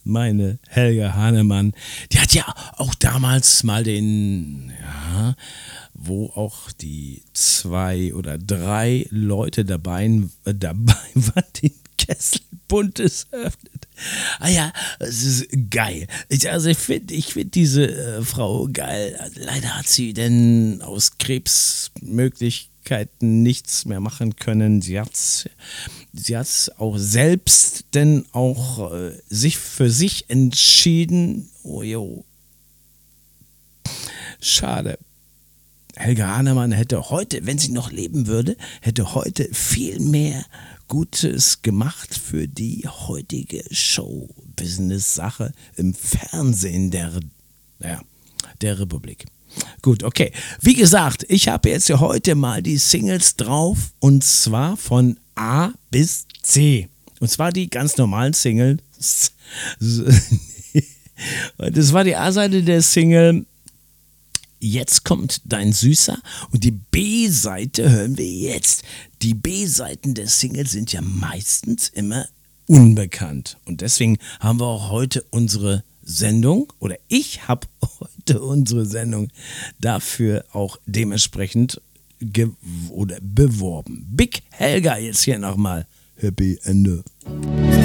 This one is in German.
meine Helga Hannemann, die hat ja auch damals mal wo auch die 2 oder 3 Leute dabei waren, den Kessel Buntes öffnet. Ah ja, es ist geil. Ich find diese Frau geil. Leider hat sie denn aus Krebsmöglichkeiten nichts mehr machen können. Sie hat's auch selbst denn auch für sich entschieden. Oh jo. Schade. Helga Hannemann hätte heute, wenn sie noch leben würde, hätte heute viel mehr Gutes gemacht für die heutige Show-Business-Sache im Fernsehen der Republik. Gut, okay. Wie gesagt, ich habe jetzt ja heute mal die Singles drauf und zwar von A bis C. Und zwar die ganz normalen Singles. Das war die A-Seite der Single Jetzt kommt dein Süßer und die B-Seite hören wir jetzt. Die B-Seiten der Single sind ja meistens immer unbekannt. Und deswegen haben wir auch heute unsere Sendung, oder ich habe heute unsere Sendung dafür auch dementsprechend beworben. Big Helga jetzt hier nochmal. Happy Ende.